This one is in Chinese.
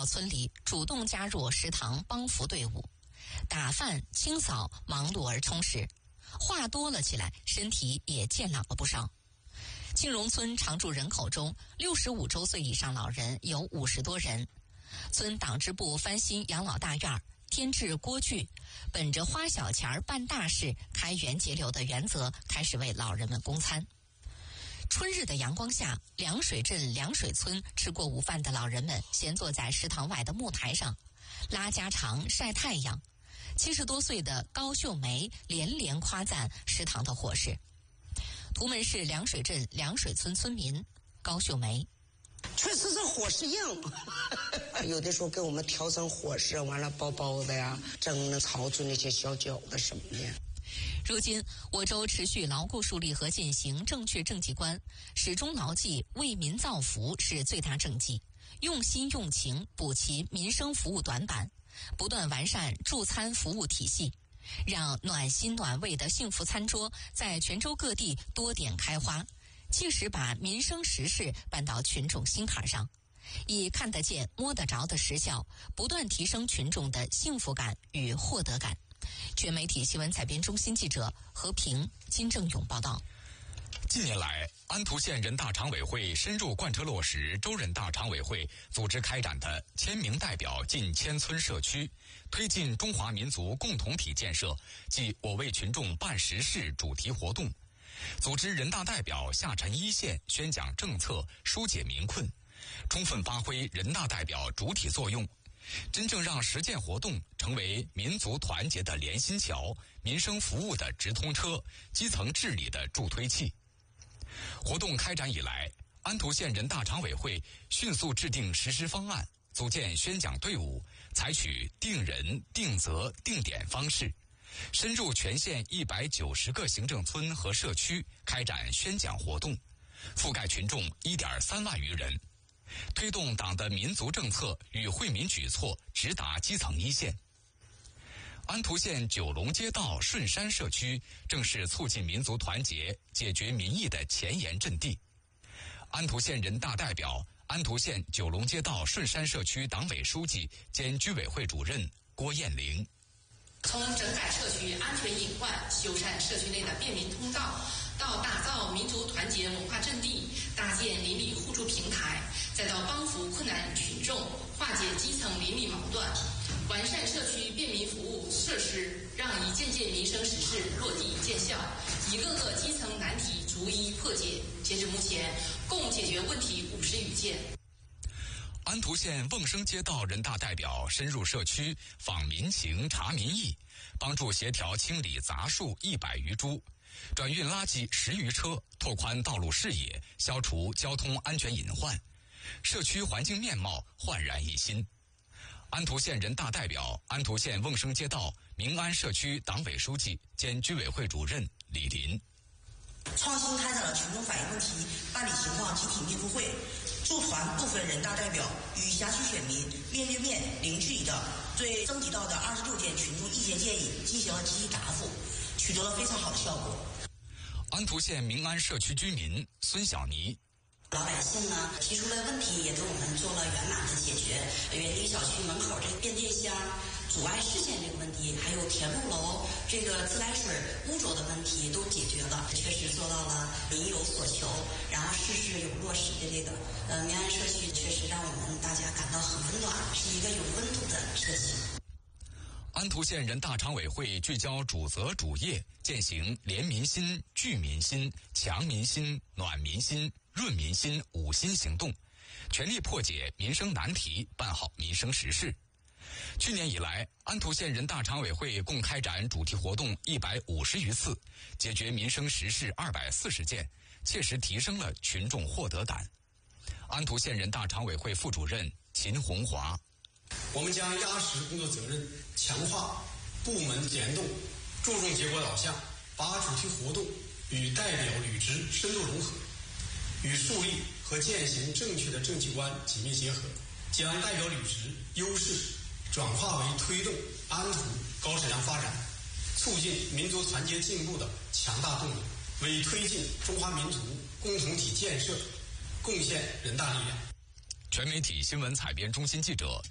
到村里主动加入食堂帮扶队伍，打饭清扫忙碌而充实，话多了起来，身体也健朗了不少。庆荣村常住人口中65周岁以上老人有50多人，村党支部翻新养老大院，添置锅具，本着花小钱办大事、开源节流的原则，开始为老人们供餐。春日的阳光下，凉水镇凉水村吃过午饭的老人们闲坐在食堂外的木台上，拉家常晒太阳。70多岁的高秀梅连连夸赞食堂的伙食。图们是凉水镇凉水村村民高秀梅。 确实是伙食硬，有的时候给我们调成伙食，完了包包的呀，蒸的炒出那些小饺子什么的。 如今我州持续牢固树立和践行正确政绩观，始终牢记为民造福是最大政绩，用心用情补齐民生服务短板，不断完善助餐服务体系，让暖心暖胃的幸福餐桌在全州各地多点开花，切实把民生实事办到群众心坎上，以看得见摸得着的实效，不断提升群众的幸福感与获得感。全媒体新闻采编中心记者何平、金正勇报道。 近年来，安图县人大常委会深入贯彻落实州人大常委会组织开展的签名代表进千村社区，推进中华民族共同体建设及我为群众办实事主题活动，组织人大代表下沉一线宣讲政策、疏解民困，充分发挥人大代表主体作用，真正让实践活动成为民族团结的连心桥、民生服务的直通车、基层治理的助推器。活动开展以来，安图县人大常委会迅速制定实施方案，组建宣讲队伍，采取定人、定责、定点方式，深入全县190个行政村和社区开展宣讲活动，覆盖群众1.3万余人，推动党的民族政策与惠民举措直达基层一线。安图县九龙街道顺山社区正是促进民族团结、解决民意的前沿阵地。安图县人大代表、安图县九龙街道顺山社区党委书记兼居委会主任郭艳玲。 从整改社区安全隐患、修缮社区内的便民通道，到打造民族团结文化阵地、搭建邻里互助平台，再到帮扶困难群众、化解基层邻里矛盾，完善社区便民服务设施，让一件件民生实事落地见效，一个个基层难题逐一破解。截至目前，共解决问题50余件。 安图县瓮声街道人大代表深入社区访民情查民意，帮助协调清理杂树100余株，转运垃圾10余车，拓宽道路视野，消除交通安全隐患，社区环境面貌焕然一新。安图县人大代表、安图县瓮声街道明安社区党委书记兼居委会主任李林。 创新开展了群众反映问题办理情况集体密复会，驻团部分人大代表与辖区选民面对面零距离的对征集到的26件群众意见建议进行了积极答复，取得了非常好的效果。 安图县明安社区居民孙小妮。 老百姓呢提出了问题，也给我们做了圆满的解决。园林小区门口这个变电箱阻碍视线这个问题，还有田路楼这个自来水污浊的问题都解决了，确实做到了民有所求，然后事事有落实的这个。明安社区确实让我们大家感到很温暖，是一个有温度的社区。 安图县人大常委会聚焦主责主业，践行连民心、聚民心、强民心、暖民心、润民心5心行动，全力破解民生难题，办好民生实事。去年以来，安图县人大常委会共开展主题活动150余次，解决民生实事240件，切实提升了群众获得感。安图县人大常委会副主任秦红华。 我们将压实工作责任，强化部门联动，注重结果导向，把主题活动与代表履职深度融合，与树立和践行正确的政绩观紧密结合，将代表履职优势转化为推动安图高质量发展、促进民族团结进步的强大动力，为推进中华民族共同体建设贡献人大力量。 全媒体新闻采编中心记者